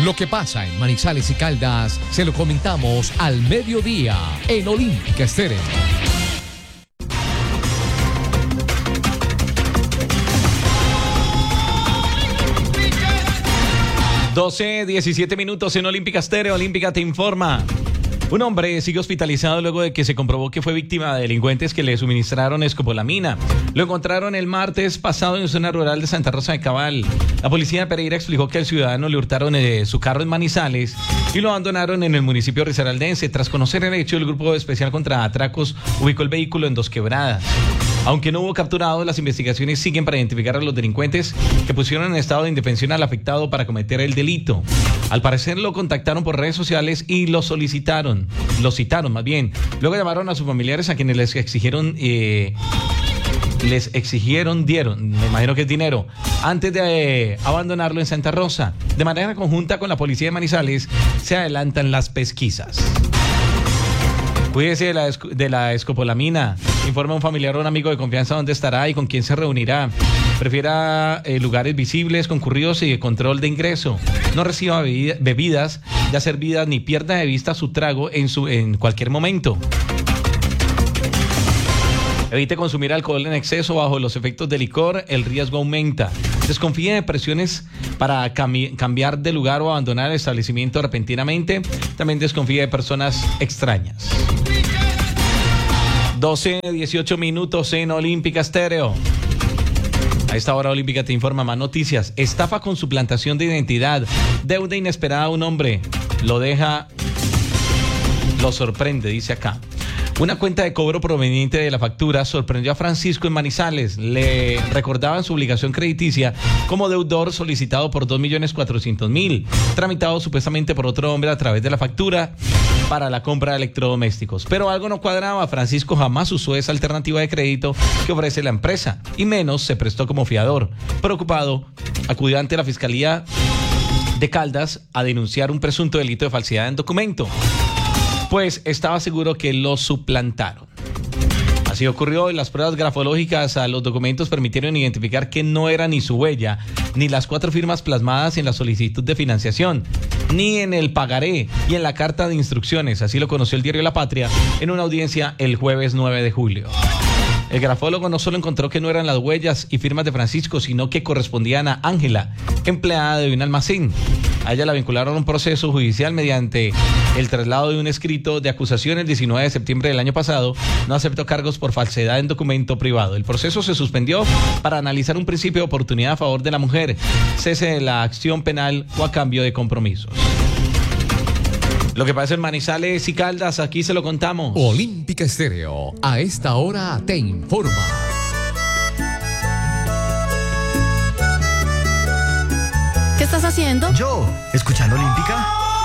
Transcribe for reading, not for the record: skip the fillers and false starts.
Lo que pasa en Manizales y Caldas se lo comentamos al mediodía en Olímpica Estéreo. 12:17 minutos en Olímpica Estéreo. Olímpica te informa. Un hombre sigue hospitalizado luego de que se comprobó que fue víctima de delincuentes que le suministraron escopolamina. Lo encontraron el martes pasado en zona rural de Santa Rosa de Cabal. La policía de Pereira explicó que al ciudadano le hurtaron su carro en Manizales y lo abandonaron en el municipio risaraldense. Tras conocer el hecho, el Grupo Especial contra Atracos ubicó el vehículo en Dos Quebradas. Aunque no hubo capturados, las investigaciones siguen para identificar a los delincuentes que pusieron en estado de indefensión al afectado para cometer el delito. Al parecer lo contactaron por redes sociales y lo citaron más bien. Luego llamaron a sus familiares a quienes les exigieron dieron, me imagino que es dinero, antes de abandonarlo en Santa Rosa. De manera conjunta con la policía de Manizales se adelantan las pesquisas. Cuídese de la escopolamina. Informa a un familiar o un amigo de confianza dónde estará y con quién se reunirá. Prefiera lugares visibles, concurridos y de control de ingreso. No reciba bebidas ya servidas ni pierda de vista su trago en cualquier momento. Evite consumir alcohol en exceso. Bajo los efectos del licor, el riesgo aumenta. Desconfíe de presiones para cambiar de lugar o abandonar el establecimiento repentinamente. También desconfíe de personas extrañas. 12:18 minutos en Olímpica Estéreo. A esta hora Olímpica te informa más noticias. Estafa con suplantación de identidad. Deuda inesperada a un hombre. Lo sorprende, dice acá. Una cuenta de cobro proveniente de la factura sorprendió a Francisco en Manizales. Le recordaban su obligación crediticia como deudor solicitado por 2.400.000, tramitado supuestamente por otro hombre a través de la factura para la compra de electrodomésticos. Pero algo no cuadraba. Francisco jamás usó esa alternativa de crédito que ofrece la empresa, y menos se prestó como fiador. Preocupado, acudió ante la Fiscalía de Caldas a denunciar un presunto delito de falsedad en documento, pues estaba seguro que lo suplantaron. Así ocurrió, y las pruebas grafológicas a los documentos permitieron identificar que no era ni su huella, ni las 4 firmas plasmadas en la solicitud de financiación, ni en el pagaré y en la carta de instrucciones. Así lo conoció el diario La Patria en una audiencia el jueves 9 de julio. El grafólogo no solo encontró que no eran las huellas y firmas de Francisco, sino que correspondían a Ángela, empleada de un almacén. A ella la vincularon a un proceso judicial mediante el traslado de un escrito de acusación el 19 de septiembre del año pasado. No aceptó cargos por falsedad en documento privado. El proceso se suspendió para analizar un principio de oportunidad a favor de la mujer, cese de la acción penal o a cambio de compromisos. Lo que pasa en Manizales y Caldas, aquí se lo contamos. Olímpica Estéreo, a esta hora te informa. ¿Qué estás haciendo? Yo, escuchando Olímpica.